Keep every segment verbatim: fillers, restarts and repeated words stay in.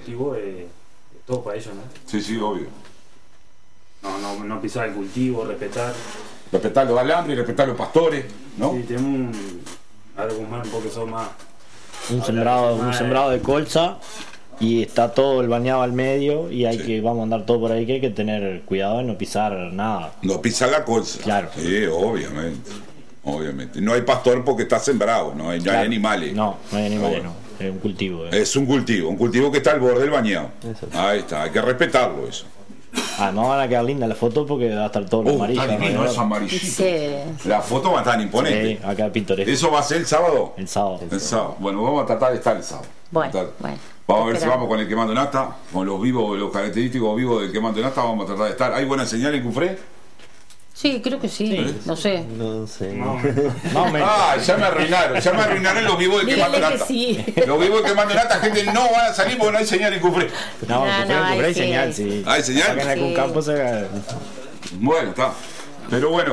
cultivo es, es todo para ellos, ¿no? Sí, sí, obvio. No, no, no pisar el cultivo, respetar. Respetar los alambres, respetar los pastores, ¿no? Sí, tenemos un, algo más, un poco son más. Un sembrado, un sembrado de colza y está todo el bañado al medio y hay Sí. que, vamos a andar todo por ahí que hay que tener cuidado de no pisar nada. No pisar la colza. Claro. Sí, obviamente. Obviamente. No hay pastor porque está sembrado, no hay, no hay Claro. animales. No, no hay animales, Bueno. no. Es un cultivo. eh. Es un cultivo, un cultivo que está al borde del bañado. Exacto. Ahí está, hay que respetarlo eso. Además van a quedar lindas las fotos porque va a estar todo Oh, amarillo. está divino, ¿no? eso amarillito. Sí. La foto va a estar imponente. Sí, acá pintoresco. ¿Eso va a ser el sábado? El sábado. El sábado. Bueno, vamos a tratar de estar el sábado. Bueno, Tratar. bueno. Vamos a ver si Esperamos. vamos con el quemando nata, con los vivos, los característicos vivos del quemando nata, vamos a tratar de estar. ¿Hay buena señal en Cufré? Sí, creo que sí, no sé. No sé. No, Más o menos. Ah, ya me arruinaron, ya me arruinaron los vivos del quemando Dígale que nata. sí. Los vivos del quemando nata, gente, no van a salir porque no hay señal en Cufré. No, No, en Cufré, no, en Cufré hay hay sí, señal, hay. sí. ¿Hay señal? Acá en algún Sí. campo se... Bueno, está. Pero bueno,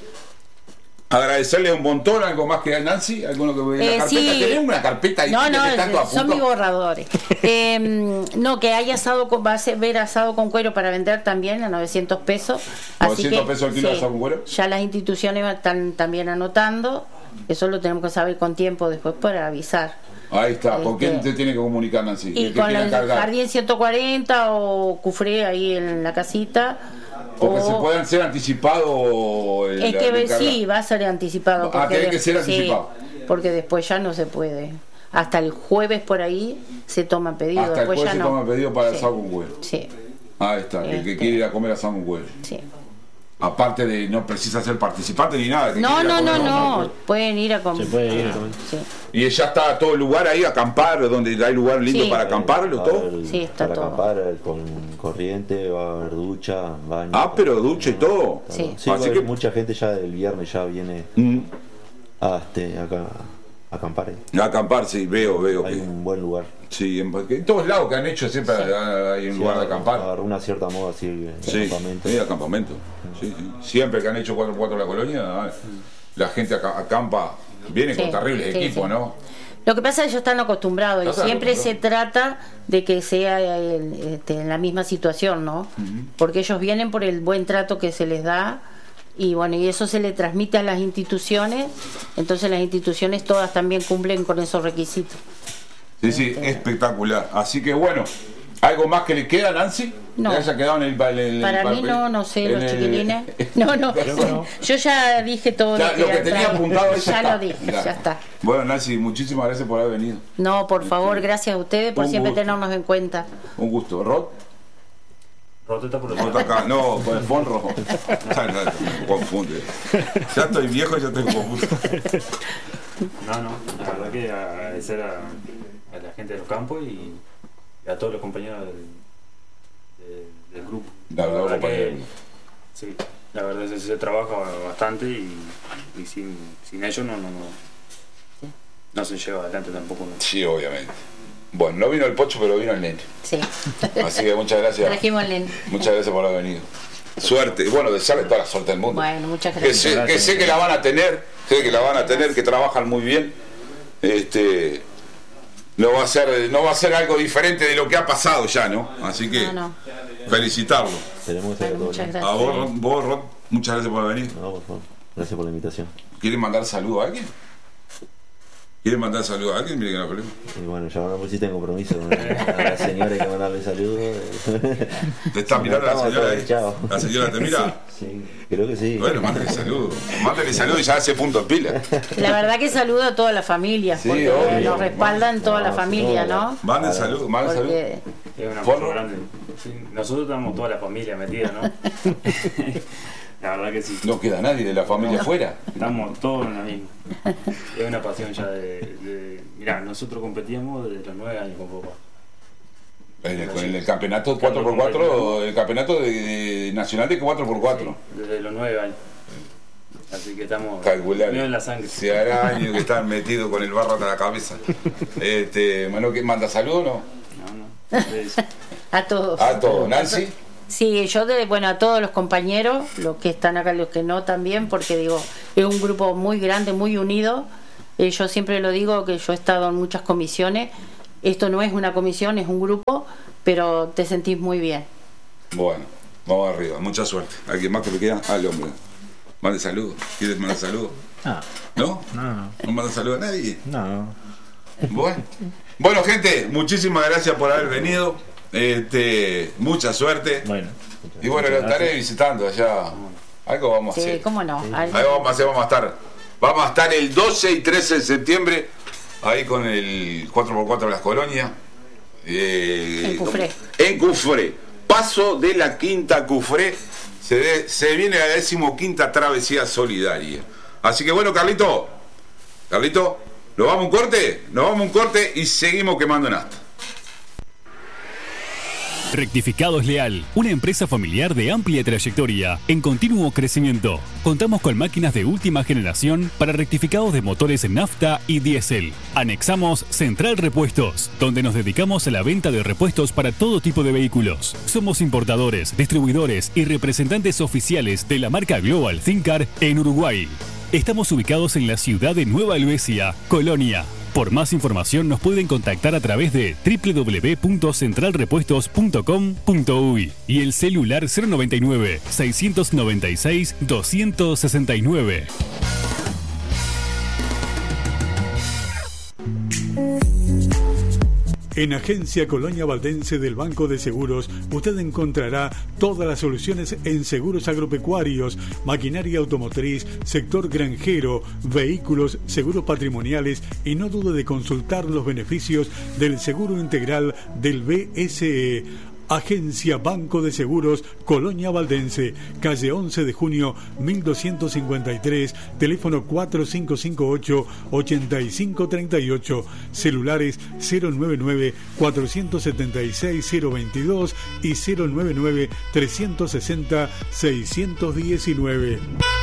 agradecerle un montón, algo más que a Nancy, alguno que ve Eh, la carpeta. sí. ¿Tenés una carpeta ahí? No, que no, tenés tanto a son punto? mis borradores. Eh, no, que hay asado con, va a ser- ver asado con cuero para vender también a novecientos pesos. Así novecientos que, pesos el kilo de asado con cuero. Ya las instituciones están también anotando. Eso lo tenemos que saber con tiempo después para avisar. Ahí está, ¿con Este- quién te tiene que comunicar, Nancy? Y ¿El que con quiera el cargar? Jardín ciento cuarenta o Cufré ahí en la casita. Porque o- se pueden ser anticipados. el- Es que el ve- encarga- sí, va a ser anticipado. Ah, porque tiene que de- ser sí, anticipado. porque después ya no se puede. Hasta el jueves por ahí se toma pedido. Hasta el después jueves ya se no. toma pedido para el Sí. asado con cuero. Sí, Ahí está, que el que Este. quiere ir a comer asado con cuero. sí. Aparte de no precisa ser participante ni nada. que No, quiere ir a no, no, comer asado con no. cuero. Pueden ir a comer. Se puede ir. Sí, Y ya está todo el lugar ahí, acampar, donde hay lugar lindo Sí. para acamparlo, Va a todo. haber Sí, está para todo. acampar eh, con corriente, va a haber ducha, baño. Ah, pero ducha y todo. Sí. Sí, Así va a haber que- mucha gente ya del viernes ya viene Mm, a, este, acá a acampar. ahí. acampar, sí, veo, veo. Hay que- un buen lugar. Sí, en, que en todos lados que han hecho siempre hay un Sí, lugar de agarró- acampar. Agarró una cierta moda así el, el Sí, campamento. sí, acampamento. Sí, sí. Siempre que han hecho cuatro por cuatro la colonia, ah, la gente aca- acampa, viene Sí, con terribles sí, equipos, sí. ¿no? Lo que pasa es que ellos están acostumbrados y Están siempre se acostumbrados. trata de que sea el- este, en la misma situación, ¿no? Porque ellos vienen por el buen trato que se les da y bueno, y eso se le transmite a las instituciones, entonces las instituciones todas también cumplen con esos requisitos. Sí, sí, espectacular. Así que bueno, ¿algo más que le queda, Nancy? No. ¿Que haya quedado en el, en el Para mí papel? no, no sé, En los el- chiquilines. No, no, yo ya dije todo Ya, lo que, lo que tenía traía. apuntado ahí ya, Ya está. lo dije, ya está. Bueno, Nancy, muchísimas gracias por haber venido. No, por favor, gracias a ustedes por Un siempre gusto. tenernos en cuenta. Un gusto. ¿Rod? Roteta por el No está acá. No, con el Fonro. Ya, ya, me confunde. Ya estoy viejo y ya estoy confuso. No, no, la verdad que agradecer a, a la gente de los campos y, y a todos los compañeros del, de- del grupo. La verdad, que compañero. sí, la verdad es que se trabaja bastante y, y sin, sin ellos no, no, no, no se lleva adelante tampoco. ¿no? Sí, obviamente. Bueno, no vino el Pocho, pero vino el nene. Sí. Así que muchas gracias. Trajimos el nene. Muchas gracias por haber venido. Suerte. Y bueno, desearle toda la suerte del mundo. Bueno, muchas que gracias. sé, que sé que la van a tener, sé que la van a tener, que trabajan muy bien. Este no va a ser, no va a ser algo diferente de lo que ha pasado ya, ¿no? Así que No, no. felicitarlo. Esperemos que salga todo Muchas bien. gracias. A vos, Rod, vos, Rod, muchas gracias por haber venido. No, por favor. Gracias por la invitación. ¿Quieren mandar saludos a alguien? ¿Quieren mandar saludos a alguien? Miren que no problema. Y bueno, ya ahora pues sí tengo compromiso con la, la señora, hay que mandarle saludos. Te está Sí, mirando la estamos señora todos ahí. echados. La señora te mira. Sí, creo que sí. Bueno, mándale saludos. Mándale saludos y ya hace punto en pila. La verdad que saludo a toda la familia, Sí, porque obvio. nos respaldan toda la No, familia, sí, ¿no? Manden saludos, manden saludos. Porque Es una Forro. cosa grande. Sí, nosotros estamos toda la familia metida, ¿no? La verdad que sí. No queda nadie de la familia afuera. Estamos todos en la misma. Es una pasión ya de, de... Mirá, nosotros competíamos desde los nueve años con papá. En el, en el campeonato cuatro por cuatro, el campeonato de, de- nacional de cuatro por cuatro. Desde los nueve años. Así que estamos Calcular. medio en la sangre. Si hará años que están metidos con el barro hasta la cabeza. Este, Manu, ¿qué manda saludos o no? No, no. Entonces, a todos. A todos. Nancy, Sí, yo de, bueno, a todos los compañeros, los que están acá, los que no también, porque digo, es un grupo muy grande, muy unido. Eh, yo siempre lo digo que yo he estado en muchas comisiones esto no es una comisión, es un grupo, pero te sentís muy bien. Bueno, vamos arriba, mucha suerte. ¿Alguien más que le queda? Al hombre. Mande saludos. ¿Quieres mandar saludos? No. ¿No? No. ¿No manda saludos a nadie? No. Bueno. Bueno, gente, muchísimas gracias por haber venido. Este, mucha suerte. Bueno. Y bueno, lo estaré visitando allá. Algo vamos a Sí, hacer. cómo no. Sí. Ahí vamos a hacer, vamos a estar. Vamos a estar el doce y trece de septiembre, ahí con el cuatro por cuatro de las colonias. Eh, en Cufré. En Cufré. Paso de la quinta Cufré. Se, de, se viene la decimoquinta travesía solidaria. Así que bueno, Carlito. Carlito, ¿nos vamos a un corte? Nos vamos a un corte y seguimos quemando nafta. Rectificados Leal, una empresa familiar de amplia trayectoria, en continuo crecimiento. Contamos con máquinas de última generación para rectificados de motores en nafta y diésel. Anexamos Central Repuestos, donde nos dedicamos a la venta de repuestos para todo tipo de vehículos. Somos importadores, distribuidores y representantes oficiales de la marca Global Thincar en Uruguay. Estamos ubicados en la ciudad de Nueva Helvecia, Colonia. Por más información nos pueden contactar a través de doble u doble u doble u punto central repuestos punto com punto uy y el celular cero noventa y nueve, seiscientos noventa y seis, doscientos sesenta y nueve. En Agencia Colonia Valdense del Banco de Seguros, usted encontrará todas las soluciones en seguros agropecuarios, maquinaria automotriz, sector granjero, vehículos, seguros patrimoniales y no dude de consultar los beneficios del seguro integral del B S E. Agencia Banco de Seguros Colonia Valdense, calle once de junio mil doscientos cincuenta y tres, teléfono cuatro cinco cinco ocho, ocho cinco tres ocho, celulares cero nueve nueve, cuatro siete seis, cero veintidós y cero nueve nueve, tres seis cero, seis uno nueve.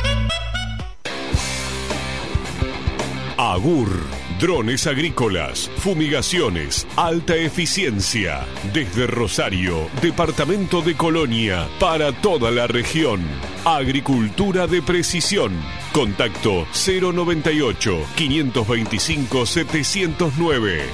Agur, drones agrícolas, fumigaciones, alta eficiencia. Desde Rosario, departamento de Colonia, para toda la región. Agricultura de precisión. Contacto cero noventa y ocho, quinientos veinticinco, setecientos nueve.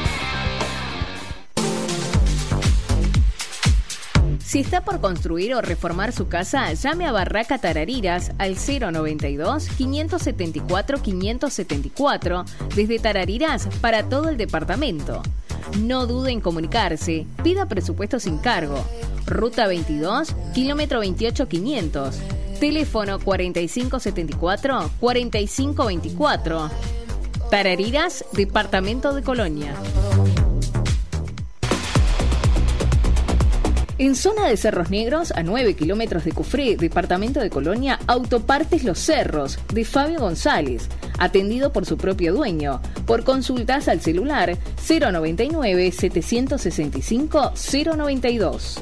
Si está por construir o reformar su casa, llame a Barraca Tarariras al cero noventa y dos, quinientos setenta y cuatro, quinientos setenta y cuatro desde Tarariras para todo el departamento. No dude en comunicarse, pida presupuesto sin cargo. Ruta veintidós, kilómetro veintiocho quinientos. Teléfono cuarenta y cinco setenta y cuatro, cuarenta y cinco veinticuatro. Tarariras, departamento de Colonia. En zona de Cerros Negros, a nueve kilómetros de Cufré, departamento de Colonia, Autopartes Los Cerros, de Fabio González, atendido por su propio dueño. Por consultas al celular cero noventa y nueve, setecientos sesenta y cinco, cero noventa y dos.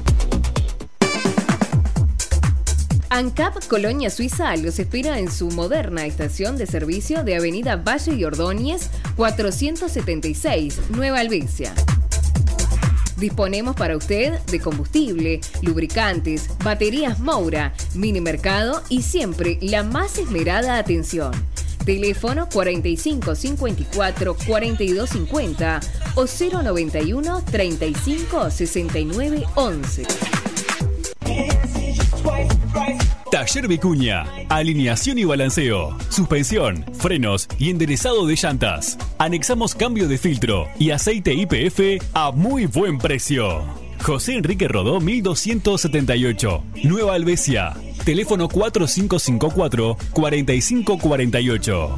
ANCAP Colonia Suiza los espera en su moderna estación de servicio de Avenida Valle y Ordóñez, cuatrocientos setenta y seis, Nueva Helvecia. Disponemos para usted de combustible, lubricantes, baterías Moura, mini mercado y siempre la más esmerada atención. Teléfono cuarenta y cinco cincuenta y cuatro, cuarenta y dos cincuenta o cero noventa y uno, treinta y cinco, sesenta y nueve, once. Taller Vicuña, alineación y balanceo, suspensión, frenos y enderezado de llantas. Anexamos cambio de filtro y aceite Y P F a muy buen precio. José Enrique Rodó mil doscientos setenta y ocho, Nueva Helvecia. Teléfono cuatro cinco cinco cuatro, cuarenta y cinco cuarenta y ocho.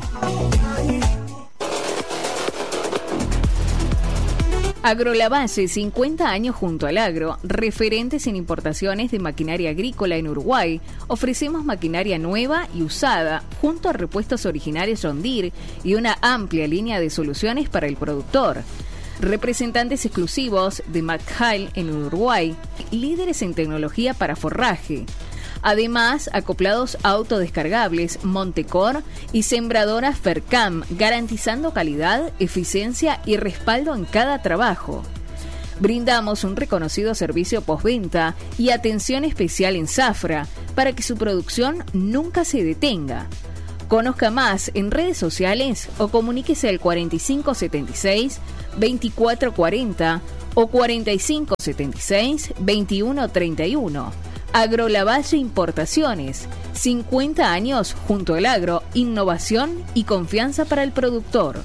Agrolavalle, cincuenta años junto al agro, referentes en importaciones de maquinaria agrícola en Uruguay. Ofrecemos maquinaria nueva y usada, junto a repuestos originales John Deere y una amplia línea de soluciones para el productor. Representantes exclusivos de McHale en Uruguay, líderes en tecnología para forraje. Además, acoplados autodescargables Montecor y sembradoras Fercam, garantizando calidad, eficiencia y respaldo en cada trabajo. Brindamos un reconocido servicio postventa y atención especial en zafra para que su producción nunca se detenga. Conozca más en redes sociales o comuníquese al cuarenta y cinco setenta y seis, veinticuatro cuarenta o cuarenta y cinco setenta y seis, veintiuno treinta y uno. Agrolavalle Importaciones, cincuenta años junto al agro, innovación y confianza para el productor.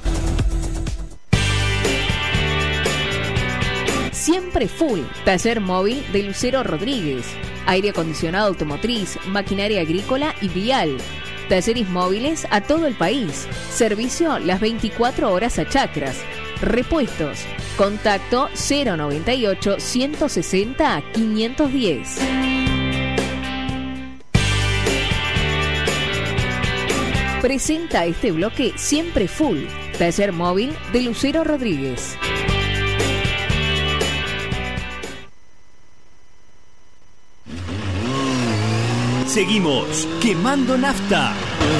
Siempre Full, taller móvil de Lucero Rodríguez, aire acondicionado automotriz, maquinaria agrícola y vial. Talleres móviles a todo el país. Servicio las veinticuatro horas a chacras. Repuestos. Contacto cero noventa y ocho, ciento sesenta, quinientos diez. Presenta este bloque Siempre Full, taller móvil de Lucero Rodríguez. Seguimos quemando nafta.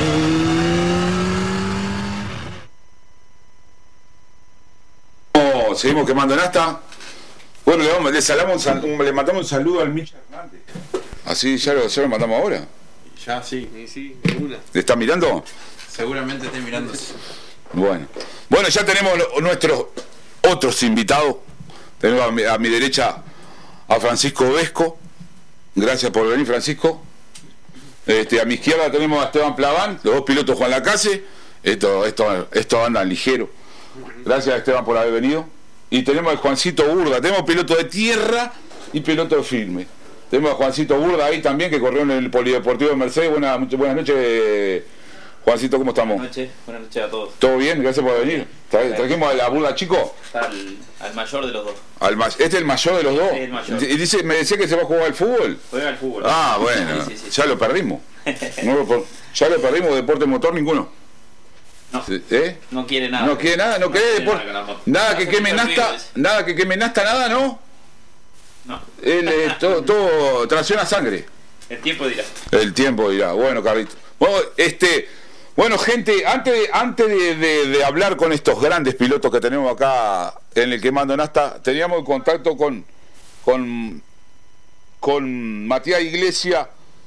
Oh, seguimos quemando nafta. Bueno, le, vamos, le, salamos un, le mandamos un saludo al Micha Hernández. Así ya lo, ya lo mandamos ahora. Ya, sí. Sí, sí, una. ¿Le está mirando? Seguramente esté mirando. Bueno. Bueno, ya tenemos lo, nuestros otros invitados. Tenemos a mi, a mi derecha a Francisco Vesco. Gracias por venir, Francisco. Este, a mi izquierda tenemos a Esteban Plaván, los dos pilotos Juan Lacase. Esto, esto, esto anda ligero. Gracias, Esteban, por haber venido. Y tenemos a Juancito Burda. Tenemos piloto de tierra y piloto de filme. Tenemos a Juancito Burda ahí también, que corrió en el Polideportivo de Mercedes. Buenas, buenas noches, Juancito, ¿cómo estamos? Buenas noches, buenas noches a todos. ¿Todo bien? Gracias por venir. Tra trajimos a la Burda chico. Al, al mayor de los dos. Al ma ¿Este es el mayor de los dos? Sí, el mayor. Y dice, me decía que se va a jugar al fútbol. Juega al fútbol. Ah, bueno, sí, sí, sí. Ya lo perdimos. No, ya lo perdimos, deporte motor ninguno. No, ¿Eh? no quiere nada. No quiere nada, no, no quiere deporte. Nada, nada que queme nafta, nada que queme nafta, nada, ¿no? No. Él, eh, todo, todo tracción a sangre. El tiempo dirá. El tiempo dirá. Bueno, Carlito. Bueno, este, bueno, gente, antes de, antes de, de, de hablar con estos grandes pilotos que tenemos acá en el Quemando Nafta, teníamos contacto con con con Matías Iglesias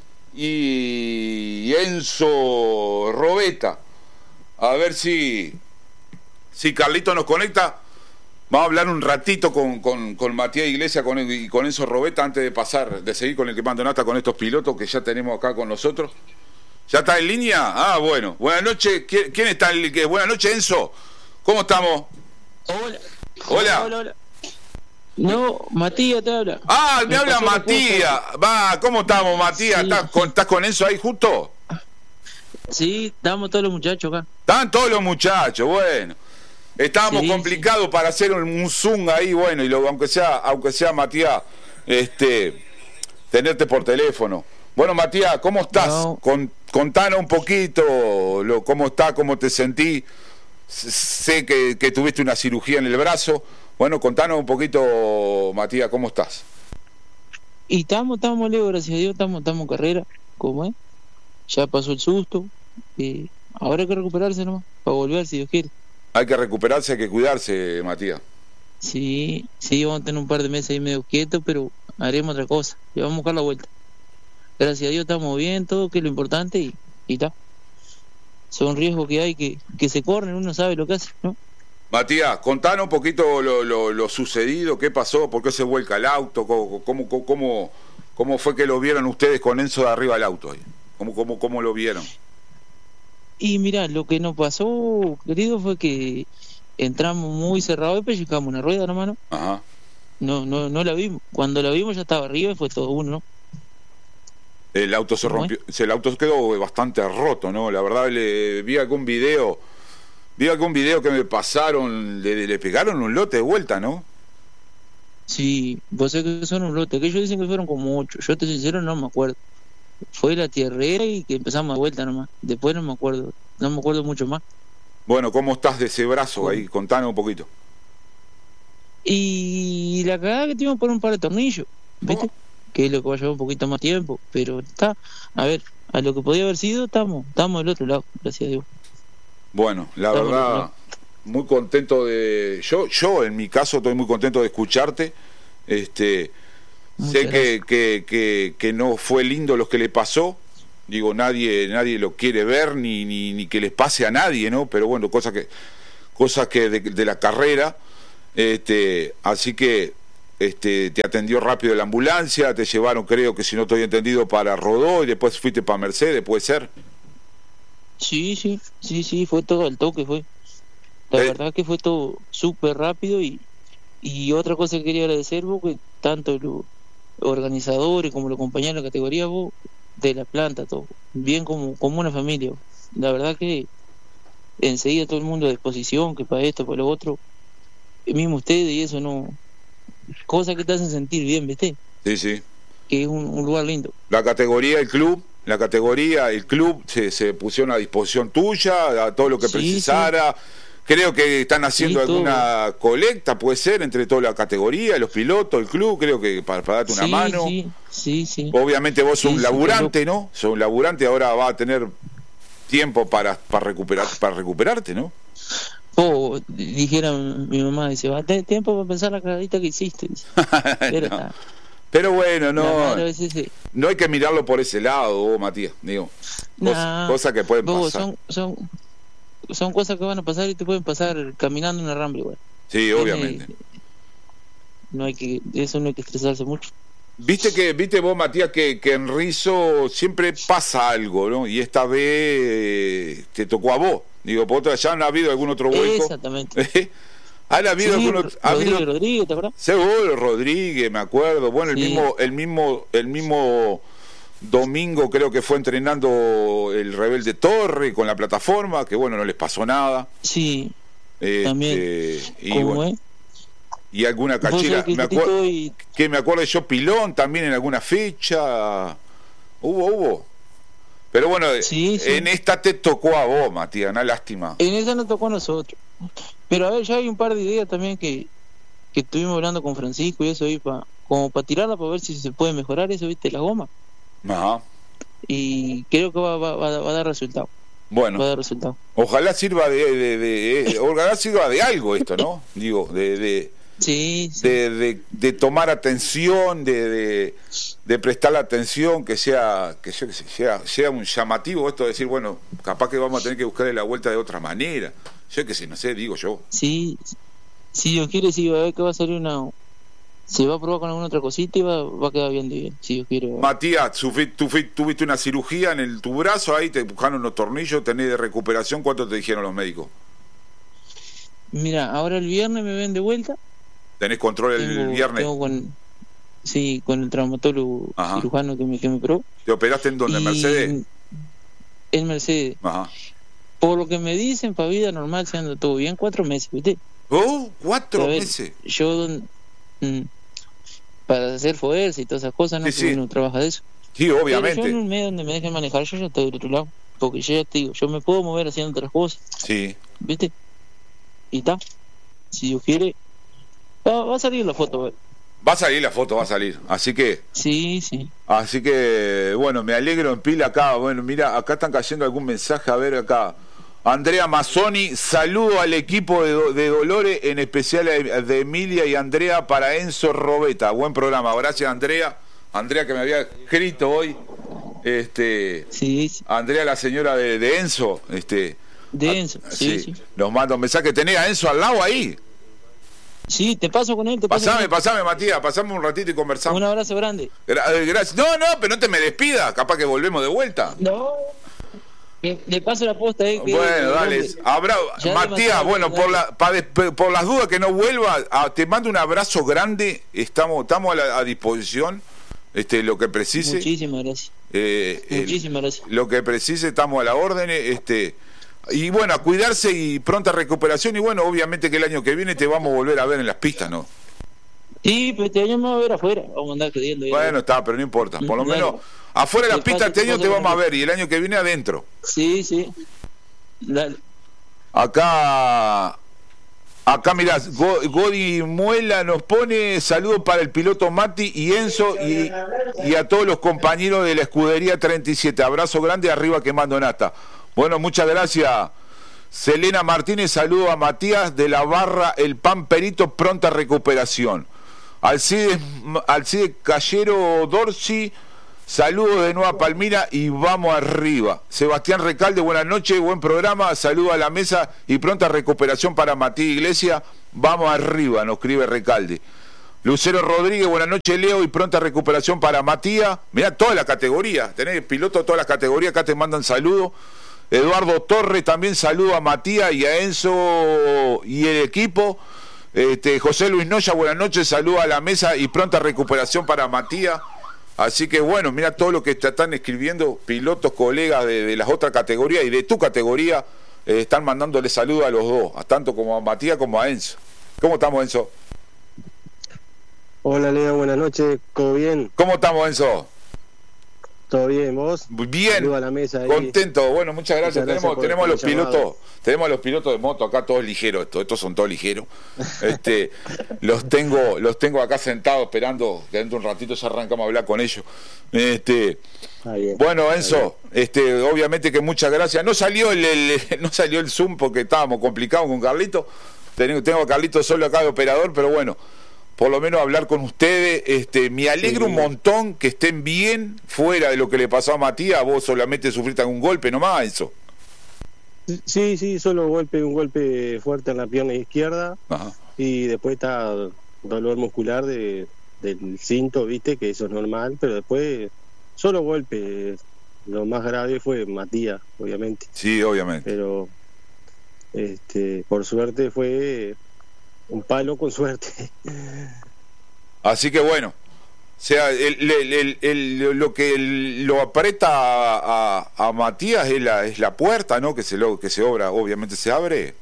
y Enzo Robeta. A ver si si Carlito nos conecta. Vamos a hablar un ratito con, con, con Matías Iglesias con, y con Enzo Robeta antes de pasar, de seguir con el Quemando Nafta con estos pilotos que ya tenemos acá con nosotros. ¿Ya está en línea? Ah, bueno. Buenas noches. ¿Quién está en línea? Buenas noches, Enzo. ¿Cómo estamos? Hola. Hola. Hola, hola. No, Matías te habla. Ah, me, me habla Matías. Va, ¿cómo estamos, Matías? Sí. ¿Estás, con, ¿Estás con Enzo ahí justo? Sí, estamos todos los muchachos acá. Están todos los muchachos, bueno. Estábamos sí, complicados sí. para hacer un, un Zoom ahí, bueno, y lo, aunque sea, aunque sea Matías, este, tenerte por teléfono. Bueno, Matías, ¿cómo estás? No. Con, contanos un poquito lo, cómo estás, cómo te sentís. Sé que, que tuviste una cirugía en el brazo. Bueno, contanos un poquito, Matías, ¿cómo estás? Y estamos, estamos lejos, gracias a Dios, estamos, estamos en carrera, ¿cómo es? Ya pasó el susto. Eh, ahora hay que recuperarse nomás, para volver, si Dios quiere. Hay que recuperarse, hay que cuidarse, Matías. Sí, sí, vamos a tener un par de meses ahí medio quietos, pero haremos otra cosa. Le vamos a buscar la vuelta. Gracias a Dios estamos bien, todo, que es lo importante, y está. Son riesgos que hay, que, que se corren, uno sabe lo que hace, ¿no? Matías, contanos un poquito lo, lo, lo sucedido, qué pasó, por qué se vuelca el auto, cómo, cómo, cómo, cómo fue que lo vieron ustedes con Enzo de arriba del auto. ¿Cómo, cómo, cómo lo vieron? Y mirá, lo que nos pasó, querido, fue que entramos muy cerrados y pellizcamos una rueda, ¿no, mano? Ajá. No, no, no la vimos. Cuando la vimos ya estaba arriba y fue todo uno, ¿no? El auto se rompió, el auto quedó bastante roto, ¿no? La verdad, le vi algún video, vi algún video que me pasaron, le, le pegaron un lote de vuelta, ¿no? Sí, vos sabés que son un lote, que ellos dicen que fueron como ocho, yo te sincero no me acuerdo. Fue la tierrera y que empezamos de vuelta nomás, después no me acuerdo, no me acuerdo mucho más. Bueno, ¿cómo estás de ese brazo ahí? Contanos un poquito. Y la cagada que tuvimos por un par de tornillos, ¿viste? Oh. Que es lo que va a llevar un poquito más tiempo, pero está, a ver, a lo que podía haber sido, estamos, estamos del otro lado, gracias a Dios. Bueno, la estamos verdad, muy contento de, yo, yo en mi caso estoy muy contento de escucharte, este, Muchas sé que, que, que, que no fue lindo lo que le pasó, Digo, nadie nadie lo quiere ver ni, ni, ni que les pase a nadie, ¿no? Pero bueno, cosas que cosas que de, de la carrera. Este, así que este, te atendió rápido la ambulancia, te llevaron, creo que si no estoy entendido, para Rodó y después fuiste para Mercedes, ¿puede ser? Sí, sí, sí, sí, fue todo al toque, fue. La Eh. verdad que fue todo súper rápido y, y otra cosa que quería agradecer, vos, que tanto los organizadores como los compañeros de la categoría, vos, de la planta, todo, bien como, como una familia, vos. La verdad que enseguida todo el mundo a disposición, que para esto, para lo otro, y mismo ustedes, y eso no, cosas que te hacen sentir bien, ¿viste? Sí, sí. Que es un, un lugar lindo. La categoría, el club, la categoría, el club se, se pusieron a disposición tuya, a todo lo que Sí, precisara. Creo que están haciendo Sí, todo. alguna colecta, puede ser, entre toda la categoría, los pilotos, el club, creo que para, para darte una Sí, mano. sí, sí, sí. Obviamente vos sos Sí, un sí, laburante, ¿no? Sos un laburante, ahora va a tener tiempo para, para recuperar, para recuperarte, ¿no? Oh, dijera mi mamá, dice, va a tener tiempo para pensar la cagadita que hiciste. Dice. Pero, No. ah, Pero bueno, la no, madre a veces se- no hay que mirarlo por ese lado, vos, Matías, digo. Cos- Nah, Cosas que pueden bobo, pasar. son, son, son cosas que van a pasar y te pueden pasar caminando en una rambla igual. Sí, Tiene- obviamente. No hay que, de eso no hay que estresarse mucho. Viste que, viste vos, Matías, que, que en Rizo siempre pasa algo, ¿no? Y esta vez eh, te tocó a vos. Digo, por otra, ya han habido algún otro vuelco. Exactamente. ¿Han habido Sí, algún otro- ha Rodríguez, habido- Rodríguez, ¿te acuerdas? Seguro, Rodríguez, me acuerdo. Bueno, el Sí. mismo, el mismo, el mismo domingo creo que fue entrenando el Rebelde Torre con la plataforma, que bueno, no les pasó nada. Sí, Este, también. y ¿Cómo bueno, es? y alguna Vos cachera. sabés que Me Tito acuerdo y- que me acuerdo yo Pilón también en alguna fecha. Hubo, hubo. Pero bueno, Sí, sí. en esta te tocó a vos, Matías, una lástima. En esa nos tocó a nosotros. Pero a ver, ya hay un par de ideas también que, que estuvimos hablando con Francisco y eso ahí, pa, como para tirarla, para ver si se puede mejorar eso, viste, la goma. Ajá. Y creo que va, va, va, va a dar resultado. Bueno. Va a dar resultado. Ojalá sirva de, de, de- eh, ojalá sirva de algo esto, ¿no? Digo, de, de, Sí, sí. de, de, de tomar atención, de, de, de prestar la atención, que sea, que yo qué sé, sea, sea un llamativo esto de decir, bueno, capaz que vamos a tener que buscarle la vuelta de otra manera. Yo qué sé, no sé, digo yo. Sí, si Dios quiere, sí, va a ver que va a salir una... Se va a probar con alguna otra cosita y va, va a quedar bien de bien, si Dios quiere. Matías, sufrí- tú fui- tuviste una cirugía en el, tu brazo, ahí te buscaron los tornillos, tenés de recuperación, ¿cuánto te dijeron los médicos? Mira, ahora el viernes me ven de vuelta. ¿Tenés control el Tengo- viernes? tengo con, sí, con el traumatólogo Ajá. cirujano que me, que me probó. ¿Te operaste en donde? ¿En Y- Mercedes? En Mercedes. Ajá. Por lo que me dicen, para vida normal se anda todo bien, cuatro meses, ¿viste? Oh, cuatro A ver, meses. Yo, don- mm, para hacer fuerza y todas esas cosas, no, Sí, porque sí. uno trabaja de eso. Sí, Pero obviamente. yo en un medio donde me dejen manejar, yo ya estoy del otro lado. Porque yo ya te digo, yo me puedo mover haciendo otras cosas, Sí. ¿viste? Y está. Si Dios quiere, va, va a salir la foto, a ver. Va a salir la foto, va a salir. Así que, Sí, sí. así que, bueno, me alegro en pila acá. Bueno, mira, acá están cayendo algún mensaje. A ver acá. Andrea Mazzoni, saludo al equipo de, Do- de Dolores, en especial a- de Emilia y Andrea para Enzo Robeta. Buen programa, gracias Andrea. Andrea que me había escrito hoy. Este, sí, sí. Andrea, la señora de, de Enzo. Este, De Enzo, sí, sí. Nos manda un mensaje. ¿Tenés a Enzo al lado ahí? Sí, te paso con él. Te paso Pasame, con él. pasame, Matías. Pasame un ratito y conversamos. Un abrazo grande. Gra- eh, gracias. No, no, pero no te me despidas. Capaz que volvemos de vuelta. No. Le, le paso la posta ahí. que- Bueno, que- dale. hombre. Habrá, Ya Matías, demasiado, bueno, dale. por, la, pa des- por las dudas que no vuelva, a- te mando un abrazo grande. Estamos, estamos a, la- a disposición. Este, lo que precise. Muchísimas gracias. Eh, el- Muchísimas gracias. lo que precise, estamos a la orden. Este, y bueno, a cuidarse y pronta recuperación. Y bueno, obviamente que el año que viene te vamos a volver a ver en las pistas, ¿no? Sí, pero este año me voy a ver afuera. Vamos a andar queriendo. Bueno, está, pero no importa. Por lo Dale. menos afuera de las Te pistas paso- este año te te paso vamos a con él. ver. Y el año que viene adentro. Sí, sí. Dale. Acá, acá mirá, Go- Godi Muela nos pone saludos para el piloto Mati y Enzo y, y a todos los compañeros de la escudería treinta y siete. Abrazo grande, arriba quemando nata. Bueno, muchas gracias. Selena Martínez, saludo a Matías de la barra El Pan Perito, pronta recuperación. Alcides, Alcides Callero Dorsi, Saludos de Nueva Palmira y vamos arriba. Sebastián Recalde, buenas noches, buen programa, saludo a la mesa y pronta recuperación para Matías Iglesias. Vamos arriba, nos escribe Recalde. Lucero Rodríguez, buenas noches, Leo, y pronta recuperación para Matías. Mirá toda la categoría, tenés piloto de todas las categorías, acá te mandan saludos. Eduardo Torres también saluda a Matías y a Enzo y el equipo. Este, José Luis Noya, buenas noches, saluda a la mesa y pronta recuperación para Matías. Así que bueno, mira todo lo que te están escribiendo pilotos, colegas de, de las otras categorías y de tu categoría, eh, están mandándole saludos a los dos, a tanto como a Matías como a Enzo. ¿Cómo estamos, Enzo? Hola, Leo, buenas noches, ¿todo bien? ¿Cómo estamos, Enzo? ¿Todo bien, vos? Bien, saludo a la mesa ahí. Contento, bueno, muchas gracias. Muchas gracias tenemos por tenemos los el llamado. pilotos, tenemos a los pilotos de moto acá todos ligeros, estos, estos son todos ligeros. Este, los tengo, los tengo acá sentados esperando que dentro de un ratito ya arrancamos a hablar con ellos. Este, bueno, Enzo, este, obviamente que muchas gracias. No salió el, el no salió el Zoom porque estábamos complicados con Carlito. Tengo, tengo a Carlito solo acá de operador, pero bueno, por lo menos hablar con ustedes. Este, me alegro un montón que estén bien fuera de lo que le pasó a Matías. Vos solamente sufriste algún golpe nomás, Enzo. Sí, sí, solo golpe, un golpe fuerte en la pierna izquierda. Ajá. Y después está dolor muscular de, del cinto, viste, que eso es normal, pero después solo golpe. Lo más grave fue Matías, obviamente. Sí, obviamente. Pero este, por suerte fue un palo con suerte. Así que bueno, o sea, el, el, el, el, lo que el, lo aprieta a, a, a Matías es la, es la puerta, ¿no? Que se lo que se obra, obviamente se abre.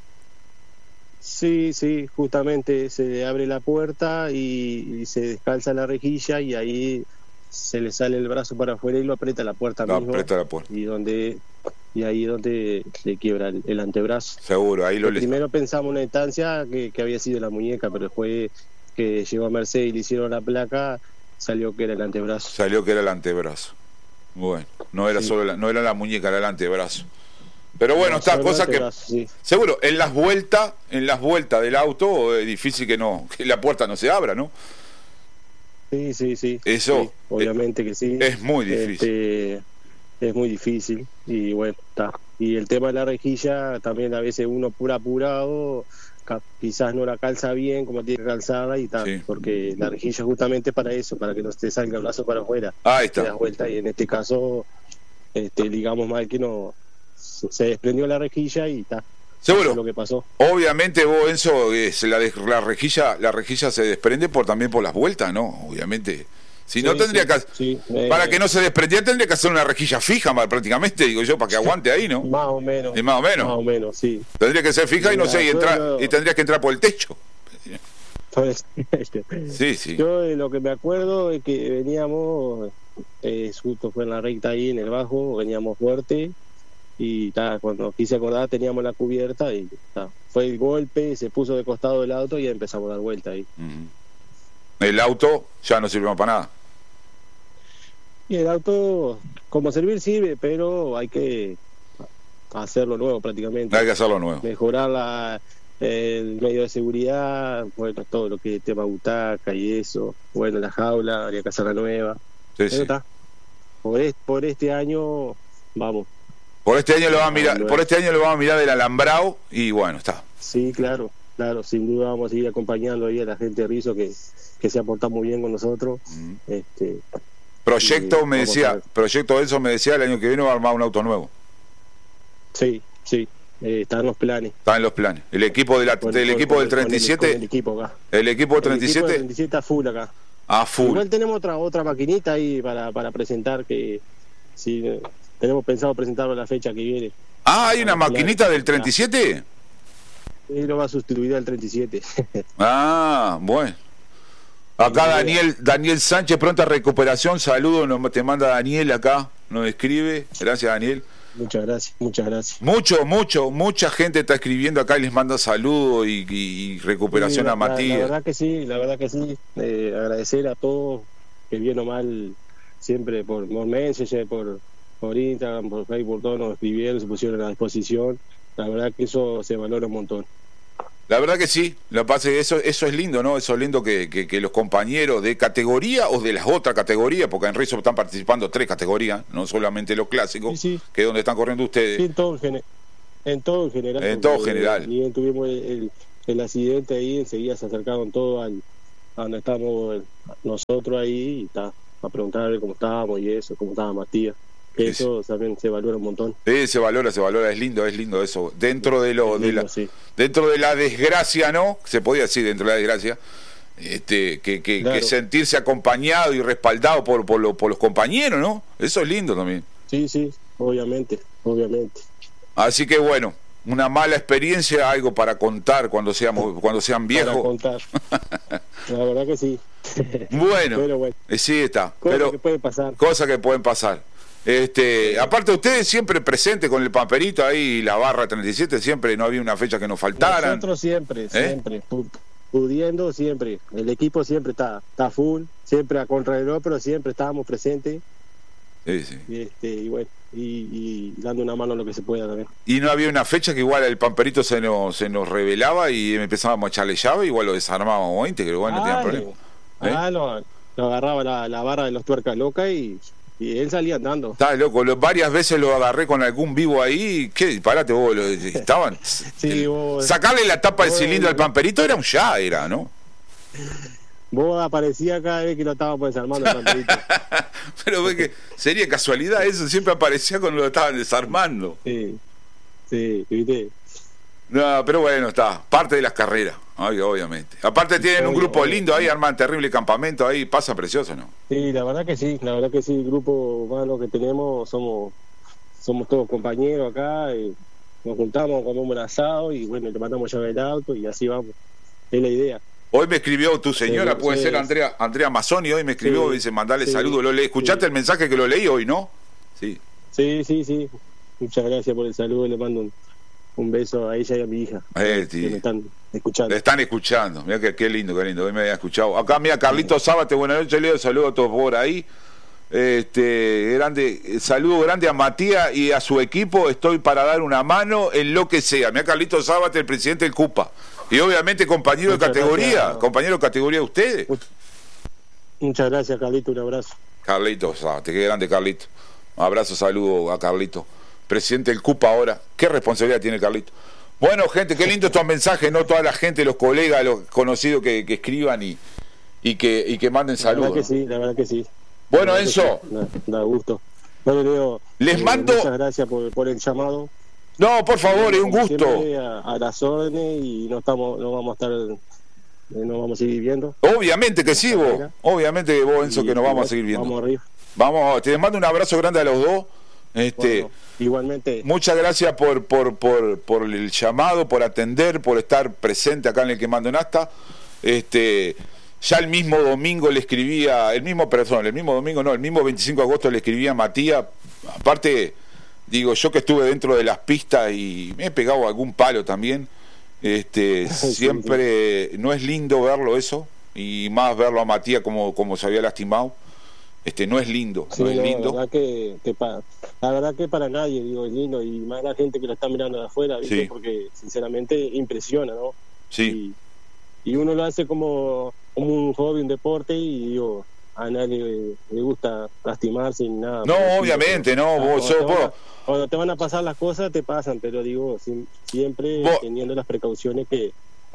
Sí, sí, justamente se abre la puerta y, y se descalza la rejilla y ahí se le sale el brazo para afuera y lo aprieta la puerta Lo mismo. aprieta la puerta. Y donde y ahí donde se quiebra el, el antebrazo. Seguro, ahí lo le... Primero pensamos una instancia que, que había sido la muñeca, pero después que llegó a Mercedes y le hicieron la placa, salió que era el antebrazo. Salió que era el antebrazo. Bueno, no era Sí. solo la, no era la muñeca, era el antebrazo. Pero bueno, No, está solo el cosa que antebrazo, sí. seguro en las vueltas, en las vueltas del auto es difícil que no que la puerta no se abra, ¿no? Sí, sí, sí. Eso Sí, obviamente que sí. es muy difícil. Este, es muy difícil y bueno, está. Y el tema de la rejilla también a veces uno pura apurado, ca- quizás no la calza bien como tiene que calzarla y tal, Sí. porque la rejilla justamente para eso, para que no te salga el brazo para afuera. Ahí está. Te das vuelta y en este caso, este, digamos mal que no se se desprendió la rejilla y está. Seguro. Eso es lo que pasó. Obviamente vos, Enzo, es la, de- la rejilla la rejilla se desprende por también por las vueltas, ¿no? Obviamente. Si no Sí, tendría sí, que sí, eh, para que no se desprendiera tendría que hacer una rejilla fija más, prácticamente, digo yo, para que aguante ahí, ¿no? Más o menos. Y más o menos. Más o menos, sí. Tendría que ser fija y no Mira, sé, y yo entrar lo- y tendrías que entrar por el techo. Pues, Sí, sí. Yo de lo que me acuerdo es que veníamos, eh, justo fue en la recta ahí en el bajo, veníamos fuerte y ta, cuando quise acordar teníamos la cubierta y ta, fue el golpe, se puso de costado del auto y ya empezamos a dar vuelta ahí. Ujú. El auto ya no sirve más para nada. Y el auto, como servir sirve, pero hay que hacerlo nuevo prácticamente. Hay que hacerlo nuevo. Mejorar la, el medio de seguridad, bueno, todo lo que es tema butaca y eso, bueno, la jaula, habría que hacer la nueva. Sí, Pero sí. está. Por, es- por este año, vamos. Por este año lo va a mirar, por este año lo vamos a mirar del alambrado y bueno, está. Sí, claro, claro, sin duda vamos a seguir acompañando ahí a la gente de Rizo que, que se ha portado muy bien con nosotros. este Proyecto y me vamos a decía, ver. Proyecto Enzo me decía el año que viene va a armar un auto nuevo. Sí, sí, eh, están los planes. Está en los planes. El equipo de la, Con- del con- equipo del con el- treinta y siete, con el equipo acá. el equipo del El treinta y equipo del siete treinta y siete a full acá. a full. Igual tenemos otra otra maquinita ahí para, para presentar que sí, eh, tenemos pensado presentarlo la fecha que viene. Ah, hay una Claro, maquinita del claro. treinta y siete. Y lo va a sustituir al treinta y siete. Ah, bueno. Acá Daniel Daniel Sánchez, pronta recuperación, saludos, nos te manda Daniel acá, nos escribe, gracias Daniel. Muchas gracias, muchas gracias. Mucho, mucho, mucha gente está escribiendo acá y les manda saludos y, y- y recuperación Sí, la- a la- Matías. La, verdad que sí, la verdad que sí. Eh, agradecer a todos que bien o mal siempre por, por Messenger, por, por Instagram, por Facebook, todos nos escribieron, se pusieron a disposición. La verdad que eso se valora un montón. La verdad que sí, lo que pasa es que eso, eso es lindo, ¿no? Eso es lindo que, que, que los compañeros de categoría o de las otras categorías, porque en Rizzo están participando tres categorías, no solamente los clásicos, Sí, sí. que es donde están corriendo ustedes. Sí, en todo en, gene- en todo en general. En todo porque, general. Ni bien tuvimos el, el, el accidente ahí, enseguida se acercaron todos al, a donde estábamos nosotros ahí y ta, a preguntar a ver cómo estábamos y eso, cómo estaba Matías. Que Sí, eso también se valora un montón. Sí, se valora, se valora, es lindo, es lindo eso. Dentro de lo, Es de lindo, la, sí. dentro de la desgracia, ¿no? Se podía decir dentro de la desgracia, este, que, que, Claro. que sentirse acompañado y respaldado por, por, lo- por los compañeros, ¿no? Eso es lindo también. Sí, sí, obviamente, obviamente. Así que bueno, una mala experiencia, algo para contar cuando seamos, cuando sean Para viejos. contar. La verdad que sí. Bueno, Pero bueno, eh, sí está, cosas pero que pueden pasar. cosas que pueden pasar. Este, aparte ustedes siempre presentes con el pamperito ahí, la barra treinta y siete, siempre no había una fecha que nos faltaran. Nosotros siempre, ¿Eh? siempre, pu- pudiendo siempre. El equipo siempre está, está full, siempre a contrarreloj, pero siempre estábamos presentes. Sí, sí. Y, este, y bueno, y, y dando una mano a lo que se pueda también. Y no había una fecha que igual el pamperito se nos, se nos revelaba y empezábamos a echarle llave, igual lo desarmábamos veinte, que igual no tenía Ah, problema. ¿Eh? Ah, lo, lo agarraba la, la barra de los tuercas loca y, y él salía andando. Está loco, lo- varias veces lo agarré con algún vivo ahí. ¿Qué? Parate vos, lo- estaban. Sí, vos, Sacarle la tapa del vos- cilindro al pamperito era un ya, era, ¿no? vos aparecías cada vez que lo estábamos desarmando el pamperito. Pero ve que sería casualidad eso, siempre aparecía cuando lo estaban desarmando. Sí, sí, viste. No, pero bueno, está, parte de las carreras, ay, obviamente. Aparte tienen un Obvio, grupo obvio. lindo ahí, arman terrible campamento ahí, pasa precioso, ¿no? Sí, la verdad que sí, la verdad que sí, el grupo humano que tenemos somos somos todos compañeros acá, y nos juntamos, comemos un asado y bueno, le mandamos llave del auto y así vamos, es la idea. Hoy me escribió tu señora, Sí, puede sí, ser sí. Andrea Andrea Mazzoni, hoy me escribió, Sí, dice, mandale sí, saludos, lo leí. ¿Escuchaste sí. el mensaje que lo leí hoy, no? Sí. Sí, sí, sí, muchas gracias por el saludo, le mando un, un beso a ella y a mi hija, Eh, sí. que me están escuchando. Le están escuchando, mira que qué lindo, qué lindo, hoy me había escuchado. Acá, mira, Carlitos Zábate, buenas noches, Leo, saludos a todos por ahí. Este, grande, eh, saludo grande a Matías y a su equipo, estoy para dar una mano en lo que sea. Mira, Carlitos Zábate, el presidente del CUPA. Y obviamente compañero Muchas de categoría, gracias. compañero de categoría de ustedes. Muchas gracias, Carlito, un abrazo. Carlitos Zábate, qué grande Carlito. Un abrazo, saludo a Carlito. Presidente del CUPA ahora. Qué responsabilidad tiene Carlito. Bueno, gente, qué lindo estos mensajes, ¿no? Toda la gente, los colegas, los conocidos que, que escriban y, y, que, y que manden La verdad saludos. que sí, la verdad que sí. Bueno, La verdad que Enzo. sí, Da, da gusto. Bueno, Leo, Les eh, mando- Muchas gracias por, por el llamado. No, por favor, es un Como gusto. siempre, A, a las órdenes y no estamos, no vamos a estar, eh, no vamos a seguir viendo. Obviamente que sí, vos. Obviamente que vos, Enzo, Y- que nos y vamos a bueno, seguir viendo. Vamos arriba. Vamos, te mando un abrazo grande a los dos. Este, Bueno, igualmente. muchas gracias por, por, por, por el llamado, por atender, por estar presente acá en el Quemando en Asta. Este, ya el mismo domingo le escribía, el mismo, perdón, el mismo domingo no, el mismo veinticinco de agosto le escribía a Matías. Aparte, digo, yo que estuve dentro de las pistas y me he pegado algún palo también. Este, Sí, siempre no es lindo verlo eso, y más verlo a Matías como, como se había lastimado. Este, no es lindo, Sí, no es no, lindo. La verdad que, que pa- la verdad que para nadie, digo, es lindo, y más la gente que lo está mirando de afuera, ¿viste? Sí. Porque sinceramente impresiona, ¿no? Sí. Y, y uno lo hace como, como un hobby, un deporte, y digo, a nadie le, le gusta lastimarse ni nada. No, por el estilo, obviamente, pero, no, ah, vos cuando, sos- te van a, vos- cuando te van a pasar las cosas, te pasan, pero digo, sim- siempre Vos- teniendo las precauciones que...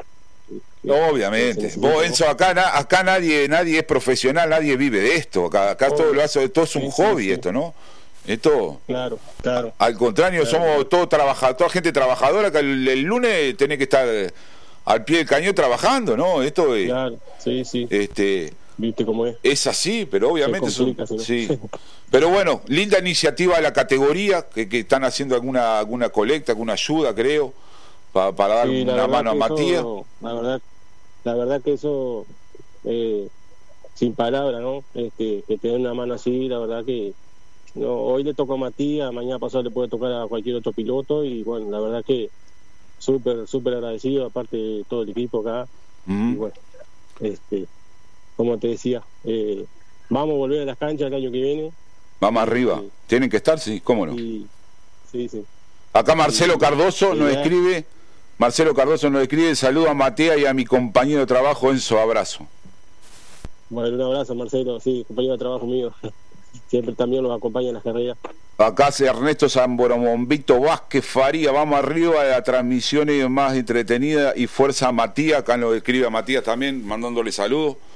que- Obviamente. que se necesitan, Vos, ¿no? Enzo, acá, na- acá nadie, nadie es profesional, nadie vive de esto. Acá, acá todo lo hace, todo es un Sí, sí, hobby sí. esto, ¿no? Esto, Claro, claro. al contrario, Claro. somos todo trabaja, toda gente trabajadora que el, el lunes tenés que estar eh, al pie del cañón trabajando, ¿no? Esto es, Claro, sí, sí. este, Viste cómo es. es así, pero obviamente Se complica, son- sí. sí. Pero bueno, linda iniciativa de la categoría, que, que están haciendo alguna alguna colecta, alguna ayuda, creo, pa- para dar Sí, la una verdad mano a que Matías. eso, la verdad, la verdad que eso, eh, sin palabras, ¿no? Este, que te den una mano así, la verdad que no, hoy le tocó a Matías, mañana pasado le puede tocar a cualquier otro piloto, y bueno, la verdad que súper, súper agradecido, aparte de todo el equipo acá. Ujú. Y bueno, este, como te decía, eh, vamos a volver a las canchas el año que viene. Vamos arriba. Sí. Tienen que estar, sí, cómo no. Y, sí, sí. Acá Marcelo Sí, Cardoso sí, nos ya. escribe, Marcelo Cardoso nos escribe, saludo a Matea y a mi compañero de trabajo Enzo, abrazo. Bueno, un abrazo, Marcelo, sí, compañero de trabajo mío. Siempre también los acompaña en las carreras. Acá hace Ernesto Zamboromombito Vázquez Faría, vamos arriba, la transmisión es más entretenida y fuerza a Matías, acá nos escribe a Matías también, mandándole saludos.